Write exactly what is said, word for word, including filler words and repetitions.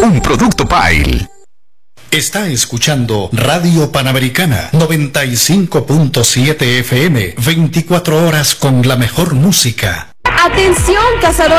un producto Pile. Está escuchando Radio Panamericana noventa y cinco punto siete F M, veinticuatro horas con la mejor música. Atención, cazadores.